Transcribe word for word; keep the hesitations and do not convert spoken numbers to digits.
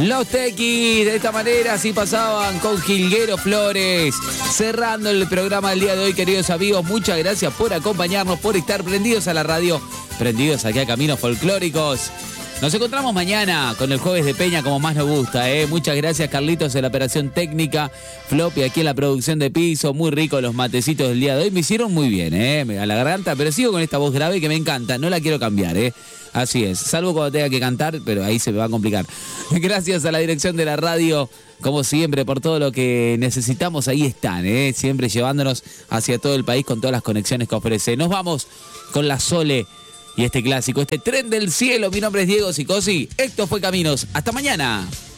Los Tequis, de esta manera así pasaban con Jilguero Flores. Cerrando el programa del día de hoy, queridos amigos, muchas gracias por acompañarnos, por estar prendidos a la radio, prendidos aquí a Caminos Folclóricos. Nos encontramos mañana con el Jueves de Peña como más nos gusta, ¿eh? Muchas gracias, Carlitos, en la operación técnica, Floppy aquí en la producción de piso, muy rico los matecitos del día de hoy, me hicieron muy bien, ¿eh? A la garganta, pero sigo con esta voz grave que me encanta, no la quiero cambiar, ¿eh? Así es, salvo cuando tenga que cantar, pero ahí se me va a complicar. Gracias a la dirección de la radio, como siempre, por todo lo que necesitamos, ahí están, ¿eh? Siempre llevándonos hacia todo el país con todas las conexiones que ofrece. Nos vamos con la Sole y este clásico, este tren del cielo. Mi nombre es Diego Sicosi, esto fue Caminos, hasta mañana.